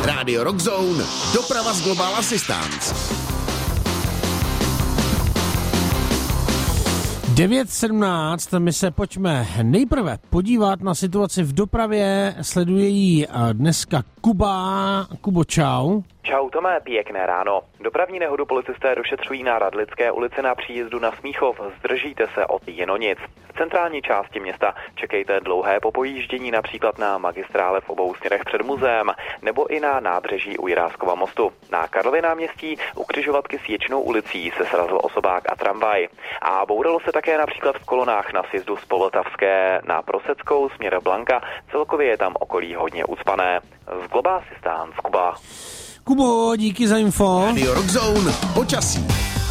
Radio Rock Zone, doprava z Global Assistance. 9:17, my se pojďme nejprve podívat na situaci v dopravě, sleduje ji dneska Kuba. Kubo, čau. Čau Tome, pěkné ráno. Dopravní nehodu policisté došetřují na Radlické ulici na příjezdu na Smíchov. Zdržíte se od Jenonic. V centrální části města čekejte dlouhé popojíždění například na magistrále v obou směrech před muzeem nebo i na nábřeží u Jiráskova mostu. Na Karlově náměstí u křižovatky s Ječnou ulicí se srazil osobák a tramvaj. A bouralo se také například v kolonách na sjezdu z Polotavské na Proseckou směr Blanka. Celkově je tam okolí hodně ucpané. Z Global Assistance, Kuba. Kubo, díky za info. Radio Rock Zone, počasí.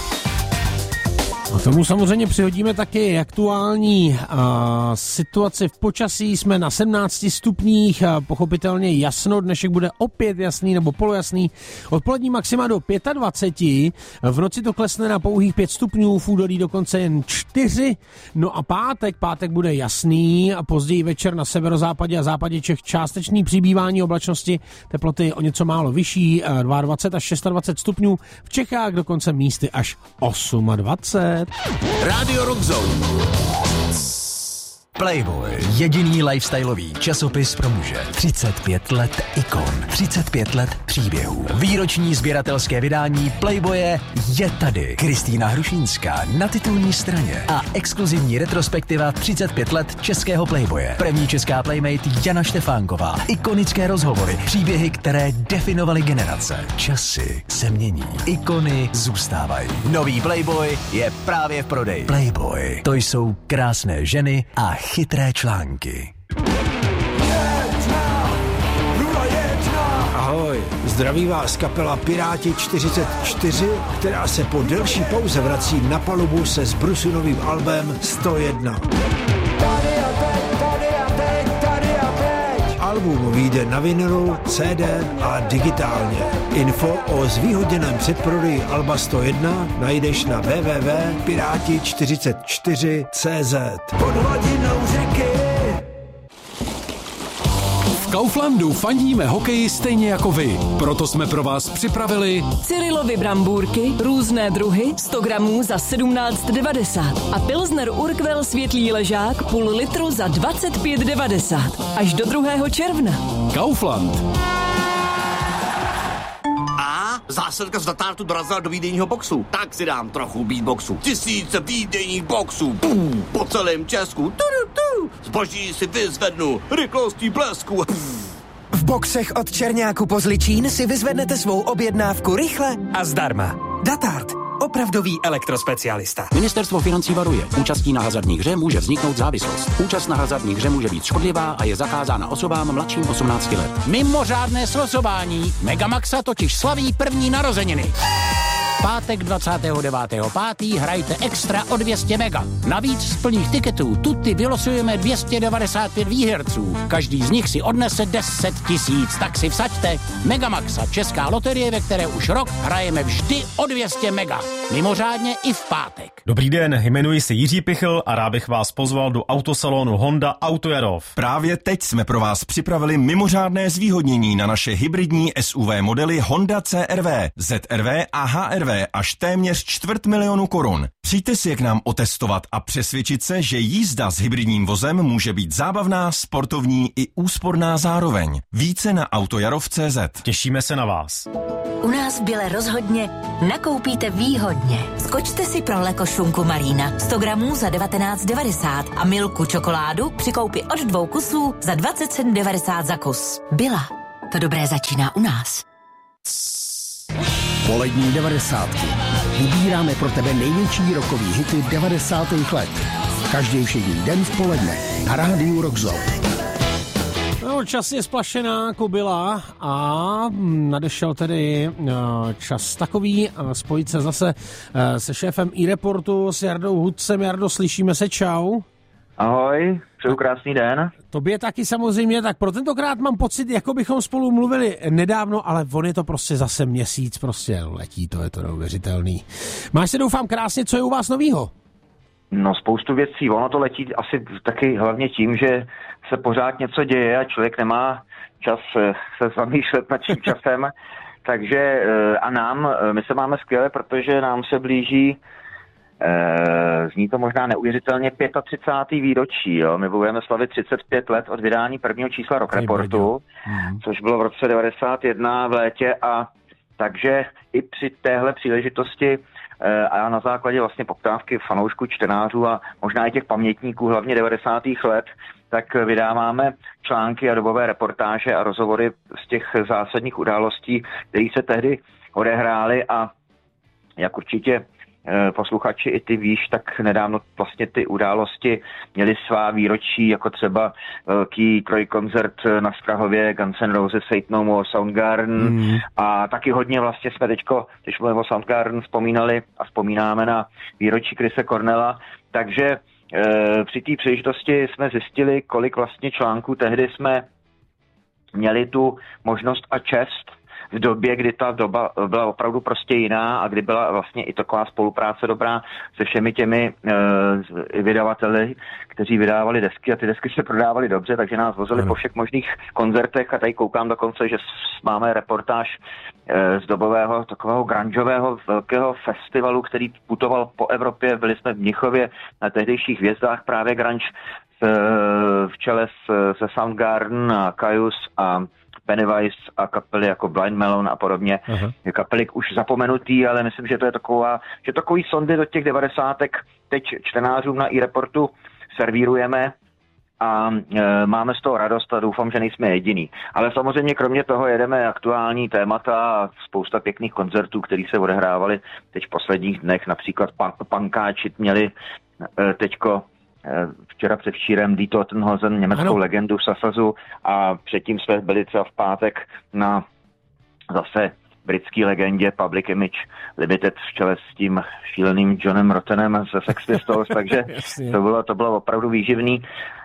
A tomu samozřejmě přihodíme taky aktuální situaci v počasí. Jsme na 17 stupních, pochopitelně jasno, dnešek bude opět jasný nebo polojasný. Odpolední maxima do 25, v noci to klesne na pouhých 5 stupňů, v údolí dokonce jen 4. No a pátek bude jasný a později večer na severozápadě a západě Čech částečný přibývání oblačnosti, teploty o něco málo vyšší, 22 až 26 stupňů, v Čechách dokonce místy až 28. Radio Rock Zone. Playboy, jediný lifestyleový časopis pro muže. 35 let ikon, 35 let příběhů. Výroční sběratelské vydání Playboye je tady. Kristýna Hrušínská na titulní straně a exkluzivní retrospektiva 35 let českého Playboye. První česká playmate Jana Štefánková. Ikonické rozhovory, příběhy, které definovaly generace. Časy se mění, ikony zůstávají. Nový Playboy je právě v prodeji. Playboy, to jsou krásné ženy a chytré články. Ahoj, zdraví vás kapela Piráti 44, která se po delší pauze vrací na palubu se zbrusunovým albem 101. Album vyjde na vinylu, CD a digitálně. Info o zvýhodněném předprodeji alba 101 najdeš na www.pirati44.cz. Pod hladinou řeky. V Kauflandu fandíme hokeji stejně jako vy. Proto jsme pro vás připravili Cyrilovy brambůrky, různé druhy, 100 gramů za 17,90 a Pilsner Urquell světlý ležák půl litru za 25,90 až do 2. června. Kaufland. A zásilka z Datartu dorazila do výdejního boxu. Tak si dám trochu beatboxu. Tisíce výdejních boxů. Po celém Česku. Zboží si vyzvednu rychlostí blesku. V boxech od Černáku po Zličín si vyzvednete svou objednávku rychle a zdarma. Datart. Opravdový elektrospecialista. Ministerstvo financí varuje. Účastí na hazardní hře může vzniknout závislost. Účast na hazardní hře může být škodlivá a je zakázána osobám mladším 18 let. Mimořádné slosování. Megamaxa totiž slaví první narozeniny. Pátek 29.5. hrajte extra o 200 mega. Navíc z plných tiketů tuty vylosujeme 295 výherců. Každý z nich si odnese 10 000, tak si vsaďte. Megamaxa, česká loterie, ve které už rok hrajeme vždy o 200 mega. Mimořádně i v pátek. Dobrý den, jmenuji se Jiří Pichl a rád bych vás pozval do autosalonu Honda Auto Jarov. Právě teď jsme pro vás připravili mimořádné zvýhodnění na naše hybridní SUV modely Honda CR-V, ZR-V a HR-V až téměř 250 000 korun. Přijďte si je k nám otestovat a přesvědčit se, že jízda s hybridním vozem může být zábavná, sportovní i úsporná zároveň. Více na autojarov.cz. Těšíme se na vás. U nás v Bile rozhodně nakoupíte výhodně. Skočte si pro Leko šunku Marina 100 gramů za 19,90 a Milku čokoládu při koupi od 2 kusů za 27,90 za kus. Bila. To dobré začíná u nás. Polední 90. Vybíráme pro tebe největší rockový hity 90. let. Každý všední den v poledne na rádiu Rock Zone. No, čas je splašená kobila a nadešel tedy čas takový spojit se zase se šéfem iReportu, s Jardou Hudcem. Jardo, slyšíme se, čau. Ahoj, přeju krásný den. Tobě taky samozřejmě, tak pro tentokrát mám pocit, jako bychom spolu mluvili nedávno, ale on je to prostě zase měsíc, prostě letí, to je to neuvěřitelný. Máš se, doufám, krásně, co je u vás novýho? No, spoustu věcí, ono to letí asi taky hlavně tím, že se pořád něco děje a člověk nemá čas se zamýšlet nad tím časem. Takže a my se máme skvěle, protože nám se blíží, zní to možná neuvěřitelně, 35. výročí. Jo? My budeme slavit 35 let od vydání prvního čísla Rock Reportu, což bylo v roce 91 v létě, a takže i při téhle příležitosti a na základě vlastně poptávky fanoušků, čtenářů a možná i těch pamětníků, hlavně 90. let, tak vydáváme články a dobové reportáže a rozhovory z těch zásadních událostí, které se tehdy odehrály, a jak určitě posluchači i ty víš, tak nedávno vlastně ty události měly svá výročí, jako třeba velký trojkoncert na Strahově, Guns N' Roses, Fate No More, Soundgarden, a taky hodně vlastně jsme teďko, když mluvíme o Soundgarden, vzpomínali a vzpomínáme na výročí Chrise Cornella, takže při té příležitosti jsme zjistili, kolik vlastně článků tehdy jsme měli tu možnost a čest v době, kdy ta doba byla opravdu prostě jiná a kdy byla vlastně i taková spolupráce dobrá se všemi těmi vydavateli, kteří vydávali desky, a ty desky se prodávaly dobře, takže nás vozili po všech možných koncertech, a tady koukám dokonce, že máme reportáž z dobového takového grungeového velkého festivalu, který putoval po Evropě. Byli jsme v Mnichově na tehdejších hvězdách právě grunge v čele se Soundgarden a Kyuss a Pennywise a kapely jako Blind Melon a podobně. Kapely už zapomenutý, ale myslím, že to je takový sondy do těch 90. teď čtenářům na iReportu servírujeme a máme z toho radost a doufám, že nejsme jediný. Ale samozřejmě kromě toho jedeme aktuální témata a spousta pěkných koncertů, které se odehrávaly teď v posledních dnech. Například punkáči měli teďko včera předevčírem Die Totenhosen, německou legendu v Sasazu, a předtím jsme byli třeba v pátek na zase britský legendě Public Image Limited v čele s tím šíleným Johnem Rottenem ze Sex Pistols, takže to bylo opravdu výživný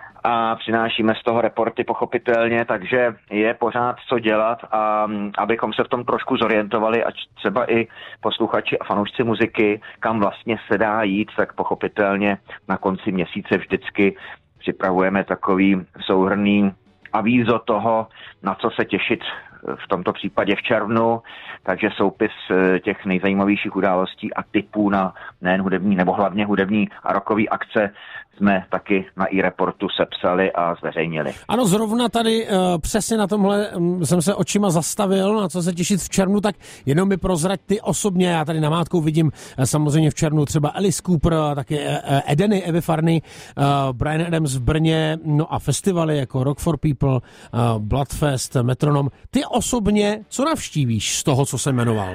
a přinášíme z toho reporty pochopitelně, takže je pořád co dělat, a abychom se v tom trošku zorientovali, ať třeba i posluchači a fanoušci muziky, kam vlastně se dá jít, tak pochopitelně na konci měsíce vždycky připravujeme takový souhrnný avízo toho, na co se těšit v tomto případě v červnu, takže soupis těch nejzajímavějších událostí a tipů na nejen hudební, nebo hlavně hudební a rockový akce jsme taky na iReportu sepsali a zveřejnili. Ano, zrovna tady přesně na tomhle jsem se očima zastavil, na co se těšit v červnu, tak jenom mi prozrať ty osobně. Já tady namátkou vidím samozřejmě v červnu třeba Alice Cooper, taky Edeny, Evy Farny, Bryan Adams v Brně, no a festivaly jako Rock for People, Bloodfest, Metronom. Ty osobně, co navštívíš z toho, co jsem jmenoval?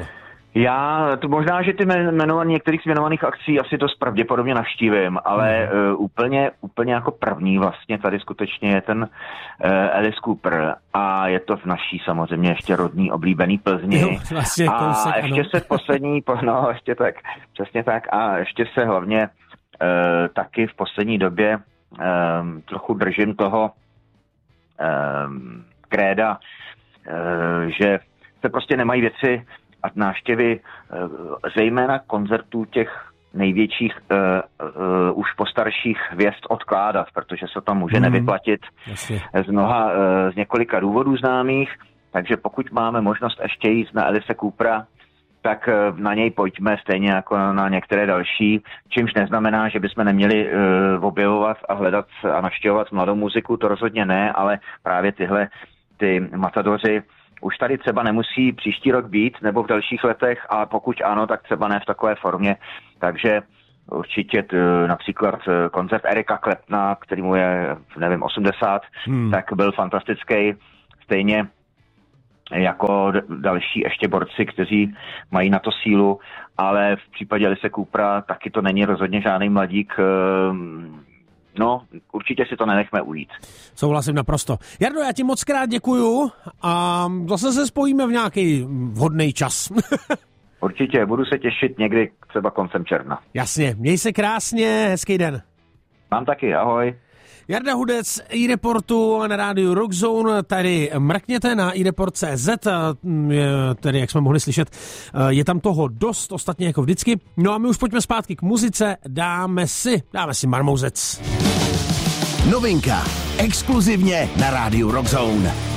Já to možná, že ty některých z jmenovaných akcí asi dost pravděpodobně navštívím, ale úplně jako první vlastně tady skutečně je ten Alice Cooper, a je to v naší samozřejmě ještě rodný oblíbený Plzni. Jo, vlastně a ještě se poslední, ještě tak, přesně tak, a ještě se hlavně taky v poslední době trochu držím toho kréda, že se prostě nemají věci a návštěvy zejména koncertů těch největších už postarších hvězd odkládat, protože se tam může nevyplatit z několika důvodů známých, takže pokud máme možnost ještě jít na Alice Coopera, tak na něj pojďme stejně jako na některé další, čímž neznamená, že bychom neměli objevovat a hledat a navštěvovat mladou muziku, to rozhodně ne, ale právě ty matadoři už tady třeba nemusí příští rok být, nebo v dalších letech, ale pokud ano, tak třeba ne v takové formě. Takže určitě například koncert Erika Claptona, který mu je, nevím, 80, tak byl fantastický. Stejně jako další ještě borci, kteří mají na to sílu, ale v případě Alice Coopera taky to není rozhodně žádný mladík. No, určitě si to nenechme ujít. Souhlasím naprosto. Jardo, já ti moc krát děkuju a zase se spojíme v nějaký vhodný čas. Určitě, budu se těšit někdy třeba koncem června. Jasně, měj se krásně, hezký den. Mám taky, ahoj. Jarda Hudec, iReportu na rádiu Rockzone, tady mrkněte na iReport.cz, tedy jak jsme mohli slyšet, je tam toho dost, ostatně jako vždycky. No a my už pojďme zpátky k muzice, dáme si Marmouzec. Novinka, exkluzivně na rádiu Rockzone.